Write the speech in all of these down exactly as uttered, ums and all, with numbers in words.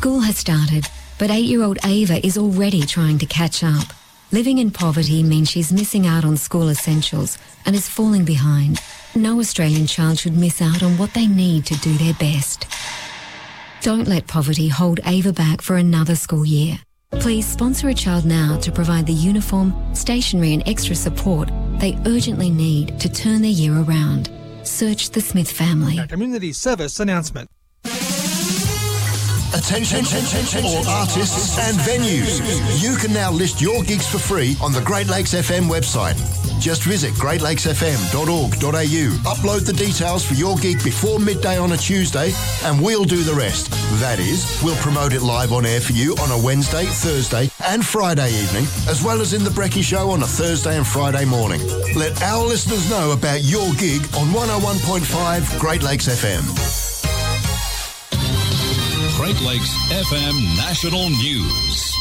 School has started, but eight-year-old Ava is already trying to catch up. Living in poverty means she's missing out on school essentials and is falling behind. No Australian child should miss out on what they need to do their best. Don't let poverty hold Ava back for another school year. Please sponsor a child now to provide the uniform, stationery and extra support they urgently need to turn their year around. Search the Smith family. A community service announcement. Attention, attention, all artists and venues. You can now list your gigs for free on the Great Lakes F M website. Just visit great lakes f m dot org dot a u. Upload the details for your gig before midday on a Tuesday and we'll do the rest. That is, we'll promote it live on air for you on a Wednesday, Thursday and Friday evening, as well as in the Brekkie Show on a Thursday and Friday morning. Let our listeners know about your gig on one oh one point five Great Lakes F M. Great Lakes F M National News.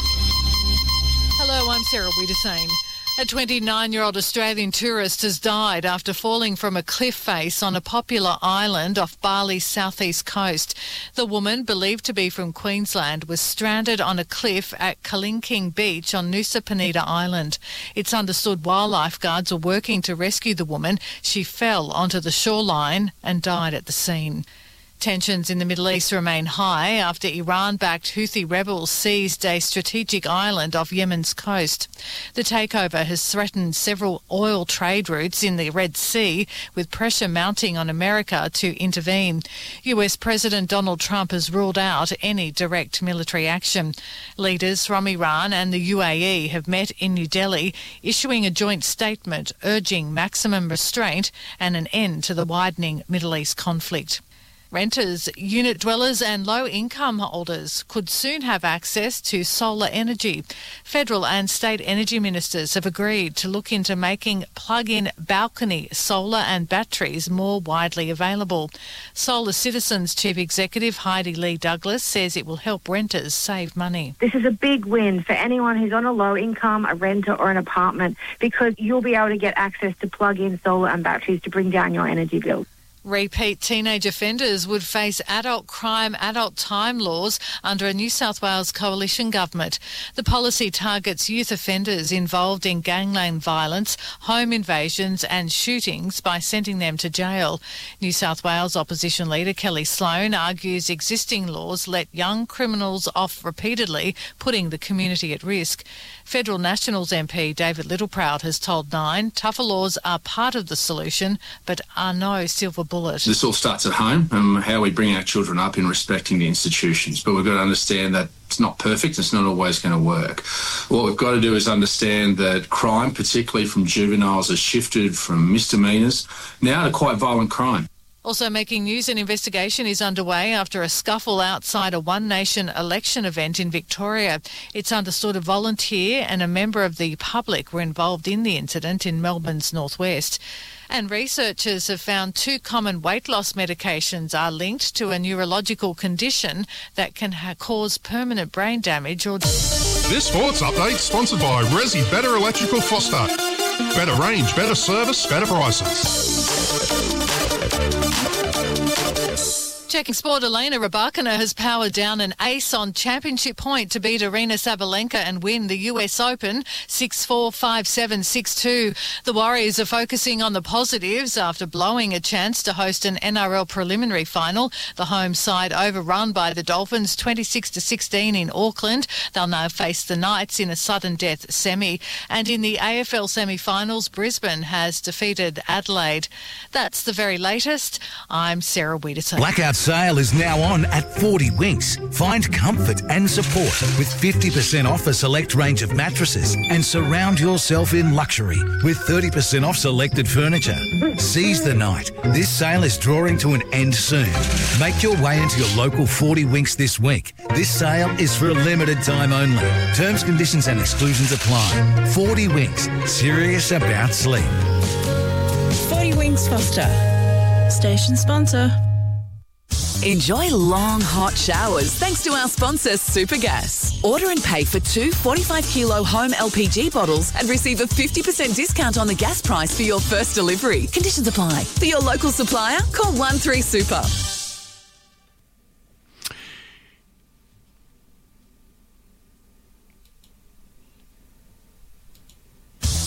Hello, I'm Sarah Wiedersame. A twenty-nine-year-old Australian tourist has died after falling from a cliff face on a popular island off Bali's southeast coast. The woman, believed to be from Queensland, was stranded on a cliff at Kalinking Beach on Nusa Penida Island. It's understood wildlife guards were working to rescue the woman. She fell onto the shoreline and died at the scene. Tensions in the Middle East remain high after Iran-backed Houthi rebels seized a strategic island off Yemen's coast. The takeover has threatened several oil trade routes in the Red Sea, with pressure mounting on America to intervene. U S President Donald Trump has ruled out any direct military action. Leaders from Iran and the U A E have met in New Delhi, issuing a joint statement urging maximum restraint and an end to the widening Middle East conflict. Renters, unit dwellers and low-income holders could soon have access to solar energy. Federal and state energy ministers have agreed to look into making plug-in balcony solar and batteries more widely available. Solar Citizens Chief Executive Heidi Lee Douglas says it will help renters save money. This is a big win for anyone who's on a low income, a renter or an apartment, because you'll be able to get access to plug-in solar and batteries to bring down your energy bills. Repeat teenage offenders would face adult crime, adult time laws under a New South Wales coalition government. The policy targets youth offenders involved in gangland violence, home invasions and shootings by sending them to jail. New South Wales opposition leader Kelly Sloan argues existing laws let young criminals off repeatedly, putting the community at risk. Federal Nationals M P David Littleproud has told Nine tougher laws are part of the solution but are no silver bullet. This all starts at home and how we bring our children up in respecting the institutions. But we've got to understand that it's not perfect, it's not always going to work. What we've got to do is understand that crime, particularly from juveniles, has shifted from misdemeanors now to quite violent crime. Also making news, an investigation is underway after a scuffle outside a One Nation election event in Victoria. It's understood a volunteer and a member of the public were involved in the incident in Melbourne's northwest. And researchers have found two common weight loss medications are linked to a neurological condition that can ha- cause permanent brain damage or... This sports update sponsored by Resi Better Electrical Foster. Better range, better service, better prices. Checking sport, Elena Rybakina has powered down an ace on championship point to beat Aryna Sabalenka and win the U S Open six four, five seven, six two. The Warriors are focusing on the positives after blowing a chance to host an N R L preliminary final. The home side overrun by the Dolphins twenty-six to sixteen in Auckland. They'll now face the Knights in a sudden death semi. And in the A F L semi-finals, Brisbane has defeated Adelaide. That's the very latest. I'm Sarah Wiedersame. Blackout sale is now on at forty Winks. Find comfort and support with fifty percent off a select range of mattresses and surround yourself in luxury with thirty percent off selected furniture. Seize the night. This sale is drawing to an end soon. Make your way into your local forty Winks this week. This sale is for a limited time only. Terms, conditions and exclusions apply. forty Winks. Serious about sleep. forty Winks Foster. Station sponsor. Enjoy long, hot showers thanks to our sponsor, Supergas. Order and pay for two forty-five kilo home L P G bottles and receive a fifty percent discount on the gas price for your first delivery. Conditions apply. For your local supplier, call one three super.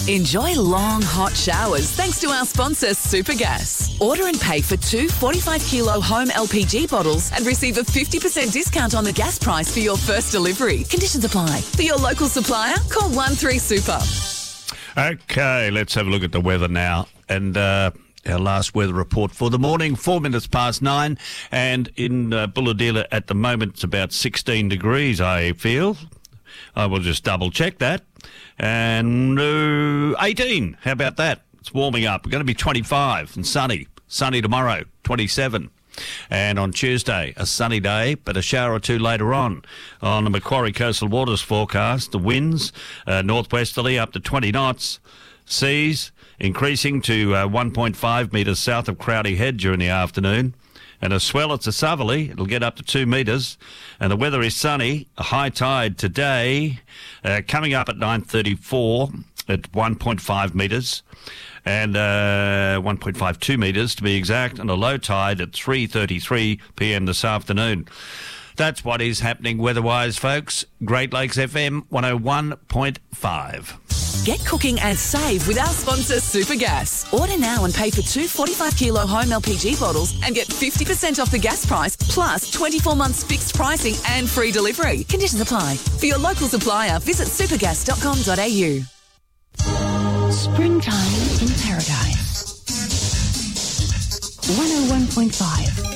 Enjoy long, hot showers thanks to our sponsor, Supergas. Order and pay for two forty-five kilo home L P G bottles and receive a fifty percent discount on the gas price for your first delivery. Conditions apply. For your local supplier, call one three super. Okay, let's have a look at the weather now. And uh, our last weather report for the morning, four minutes past nine. And in uh, Bulahdelah at the moment, it's about sixteen degrees, I feel. I will just double check that. And uh, eighteen, how about that? It's warming up. We're going to be twenty-five and sunny. Sunny tomorrow, twenty-seven. And on Tuesday, a sunny day, but a shower or two later on. On the Macquarie Coastal Waters forecast, the winds uh, northwesterly up to twenty knots. Seas increasing to uh, one point five metres south of Crowdy Head during the afternoon. And a swell at the southerly, it'll get up to two metres. And the weather is sunny. A high tide today, uh, coming up at nine thirty-four at one point five metres. And uh, one point five two metres to be exact. And a low tide at three thirty-three p m this afternoon. That's what is happening weather-wise, folks. Great Lakes F M one oh one point five. Get cooking and save with our sponsor, Supergas. Order now and pay for two forty-five kilo home L P G bottles and get fifty percent off the gas price, plus twenty-four months fixed pricing and free delivery. Conditions apply. For your local supplier, visit supergas dot com dot a u. Springtime in Paradise. one oh one point five.